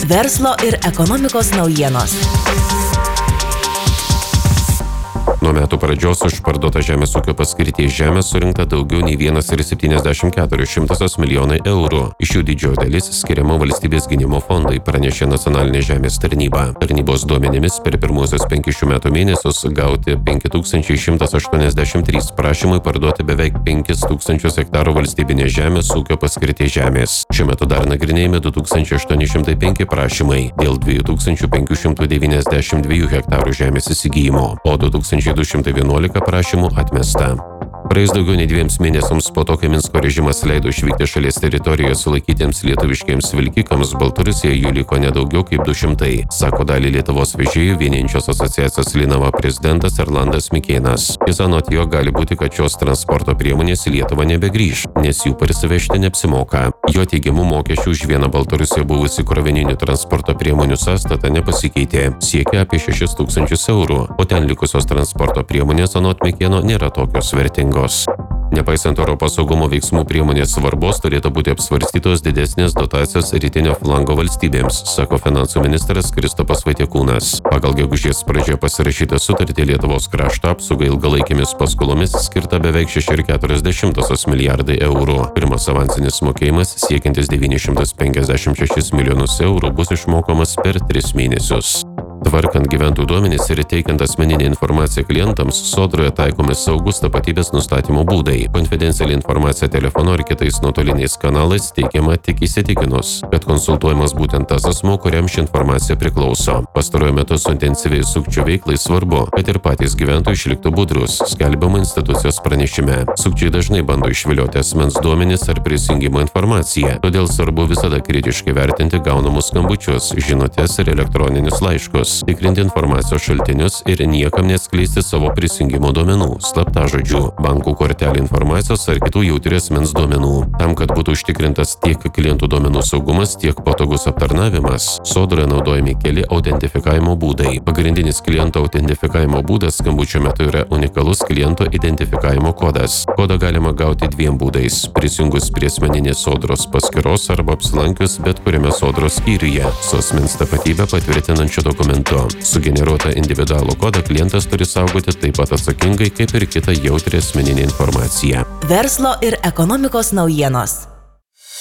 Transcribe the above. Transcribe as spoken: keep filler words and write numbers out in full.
Verslo ir ekonomikos naujienos. Nuo metų pradžios išparduota žemės ūkio paskirties žemės surinkta daugiau nei vienas ir septyniasdešimt keturios šimtosios milijonai eurų. Iš jų didžioji dalis skiriama valstybės gynimo fondai, pranešė nacionalinė žemės tarnyba. Tarnybos duomenimis per pirmuosius penkis šių metų mėnesius gauti penki tūkstančiai šimtas aštuoniasdešimt trys prašymai parduoti beveik penkis tūkstančius hektarų valstybinės žemės ūkio paskirties žemės. Šiuo metu dar nagrinėjami du tūkstančiai aštuoni šimtai penki prašymai dėl dviejų tūkstančių penkių šimtų devyniasdešimt dviejų hektarų žemės įsigijimo, o du tūkstančiai du šimtai vienuolika prašymų atmesta. Praėjus daugiau nei dviems mėnesiams po to, kai Minsko režimas leido išvykti šalies teritorijoje sulaikytiems lietuviškiems vilkikams, Baltarusijoje jų liko nedaugiau kaip du šimtai, sako dalį Lietuvos vežėjų vienijančios asociacijos Linava prezidentas Erlandas Mikėnas. Jis anot jo gali būti, kad šios transporto priemonės į Lietuvą nebegrįš, nes jų parsivežti neapsimoka. Jo teigimu mokesčių už vieną Baltarusijoje buvusi krovininių transporto priemonių sąstatą nepasikeitė, siekia apie šešis tūkstančius eurų, o ten likusios transporto priemonės anot Mikėno nėra tokios vertingos. Nepaisant Europos saugumo veiksmų priemonės svarbos, turėtų būti apsvarstytos didesnės dotacijos rytinio flango valstybėms, sako finansų ministras Kristopas Vaitiekūnas. Pagal gegužės pradžioje pasirašytą sutartį Lietuvos krašto apsaugai ilgalaikėmis paskolomis skirta beveik šeši ir keturios dešimtosios milijardai eurų. Pirmas avansinis mokėjimas siekiantis devynis šimtus penkiasdešimt šešis milijonus eurų bus išmokomas per tris mėnesius. Tvarkant gyventojų duomenis ir teikiant asmeninę informaciją klientams, Sodroje taikomi saugus tapatybės nustatymo būdai. Konfidenciali informacija telefonu ar kitais nuotoliniais kanalais teikiama tik įsitikinus, kad konsultuojamas būtent tas asmuo, kuriam ši informacija priklauso. Pastaruoju metu suintensyvėjus sukčių veiklai svarbu, kad ir patys gyventojai išliktų budrus, skelbiama institucijos pranešime. Sukčiai dažnai bando išvilioti asmens duomenis ar prisijungimo informaciją, todėl svarbu visada kritiškai vertinti gaunamus skambučius, žinutes ir elektroninius laiškus. Tikrinti informacijos šaltinius ir niekam neatskleisti savo prisijungimo duomenų, slaptažodžių, bankų kortelių informacijos ar kitų jautrių asmens duomenų. Tam, kad būtų užtikrintas tiek klientų duomenų saugumas, tiek patogus aptarnavimas, Sodroje naudojami keli autentifikavimo būdai. Pagrindinis kliento autentifikavimo būdas skambučio metu yra unikalus kliento identifikavimo kodas. Kodą galima gauti dviem būdais – prisijungus prie asmeninės Sodros paskyros arba apsilankius bet kuriame Sodros skyriuje su asmens tapatybę patvirtinančiu dokumentu. Sugeneruotą individualų kodą klientas turi saugoti taip pat atsakingai kaip ir kitą jautrią asmeninę informaciją. Verslo ir ekonomikos naujienos.